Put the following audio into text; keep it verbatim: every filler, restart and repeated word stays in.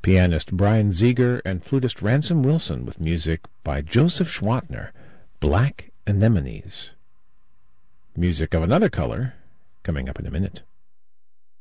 pianist Brian Ziegler and flutist Ransom Wilson with music by Joseph Schwantner, Black Anemones. Music of another color, coming up in a minute.